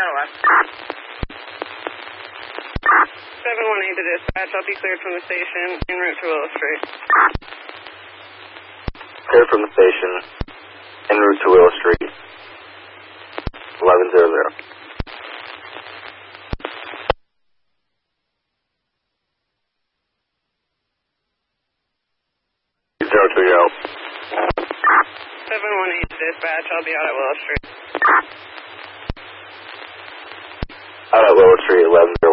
Ottawa. 718 to dispatch. I'll be cleared from the station en route to Willow Street. Cleared from the station en route to Willow Street. 1100. 718 to dispatch. I'll be out at Willow Street. Out at Willow Street, 1100.